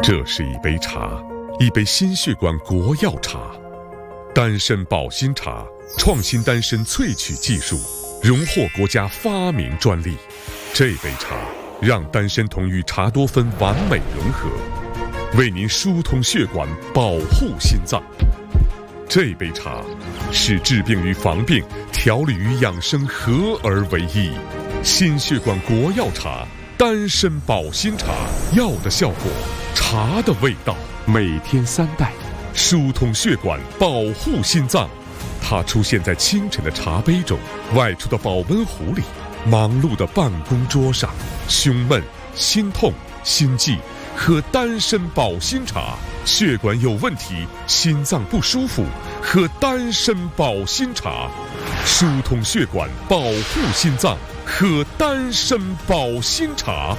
这是一杯茶，一杯心血管国药茶，丹参保心茶，创新丹参萃取技术，荣获国家发明专利。这杯茶让丹参酮与茶多酚完美融合，为您疏通血管，保护心脏。这杯茶是治病与防病、调理与养生合而为一。心血管国药茶，丹参保心茶，药的效果，茶的味道。每天3袋，疏通血管，保护心脏。它出现在清晨的茶杯中，外出的保温壶里，忙碌的办公桌上。胸闷、心痛、心悸，喝丹参保心茶；血管有问题，心脏不舒服，喝丹参保心茶。疏通血管，保护心脏，喝丹参保心茶。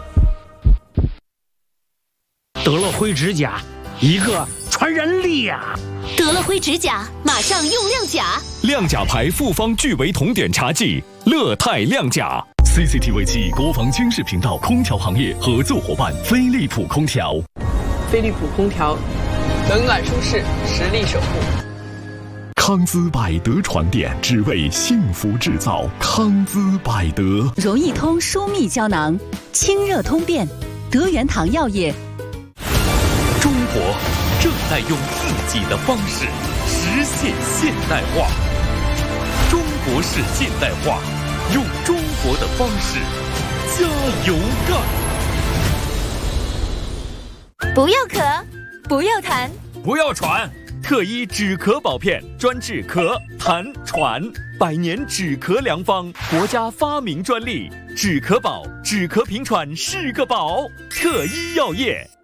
得乐辉指甲，一个传染力呀！ 得乐辉指甲，马上用亮甲。 亮甲牌复方聚维酮碘茶剂，乐泰亮甲。CCTV 7国防军事频道空调行业合作伙伴飞利浦空调。 飞利浦空调，冷暖舒适，实力守护。 康姿百德传电，只为幸福制造。康姿百德， 容易通舒密胶囊，清热通便。德元堂药业。 中国正在用自己的方式实现现代化。中国式现代化，用中国的方式加油干！ 不要咳，不要痰， 不要喘。特医止咳宝片，专治咳、痰、喘，100年止咳良方，国家发明专利。止咳宝，止咳平喘是个宝。特医药业。